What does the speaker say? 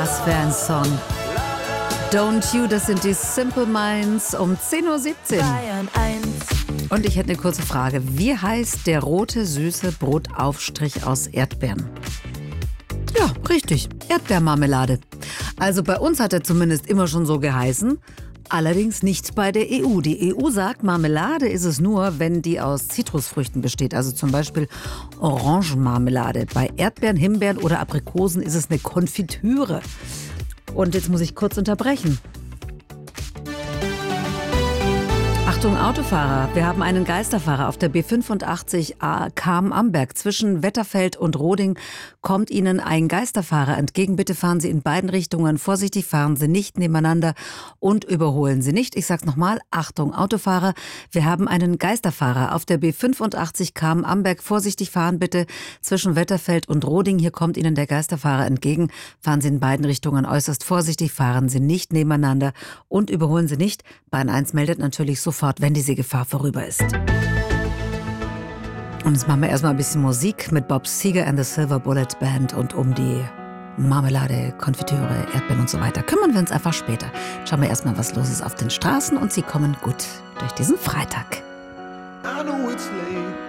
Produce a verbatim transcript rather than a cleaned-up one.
Was für ein Song. Don't You, das sind die Simple Minds um zehn Uhr siebzehn. Und ich hätte eine kurze Frage. Wie heißt der rote, süße Brotaufstrich aus Erdbeeren? Ja, richtig. Erdbeermarmelade. Also bei uns hat er zumindest immer schon so geheißen. Allerdings nicht bei der E U. Die E U sagt, Marmelade ist es nur, wenn die aus Zitrusfrüchten besteht. Also zum Beispiel Orangenmarmelade. Bei Erdbeeren, Himbeeren oder Aprikosen ist es eine Konfitüre. Und jetzt muss ich kurz unterbrechen. Achtung Autofahrer, wir haben einen Geisterfahrer auf der B fünfundachtzig A Cham-Amberg. Zwischen Wetterfeld und Roding kommt Ihnen ein Geisterfahrer entgegen. Bitte fahren Sie in beiden Richtungen vorsichtig, fahren Sie nicht nebeneinander und überholen Sie nicht. Ich sag's nochmal, Achtung Autofahrer, wir haben einen Geisterfahrer auf der B fünfundachtzig Cham-Amberg. Vorsichtig fahren bitte zwischen Wetterfeld und Roding. Hier kommt Ihnen der Geisterfahrer entgegen. Fahren Sie in beiden Richtungen äußerst vorsichtig, fahren Sie nicht nebeneinander und überholen Sie nicht. Bahn eins meldet natürlich sofort, wenn diese Gefahr vorüber ist. Und jetzt machen wir erstmal ein bisschen Musik mit Bob Seger and the Silver Bullet Band und um die Marmelade, Konfitüre, Erdbeeren und so weiter kümmern wir uns einfach später. Schauen wir erstmal, was los ist auf den Straßen und Sie kommen gut durch diesen Freitag.